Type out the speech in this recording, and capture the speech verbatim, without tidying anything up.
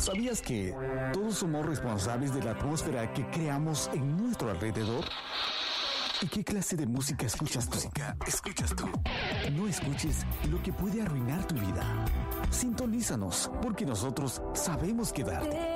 ¿Sabías que todos somos responsables de la atmósfera que creamos en nuestro alrededor? ¿Y qué clase de música escuchas tú? Música escuchas tú. No escuches lo que puede arruinar tu vida. Sintonízanos, porque nosotros sabemos qué darte.